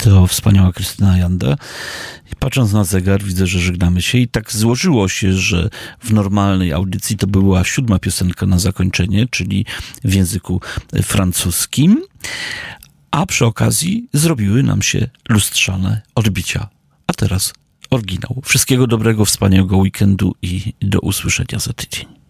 To wspaniała Krystyna Janda. Patrząc na zegar, widzę, że żegnamy się i tak złożyło się, że w normalnej audycji to była 7. piosenka na zakończenie, czyli w języku francuskim, a przy okazji zrobiły nam się lustrzane odbicia. A teraz oryginał. Wszystkiego dobrego, wspaniałego weekendu i do usłyszenia za tydzień.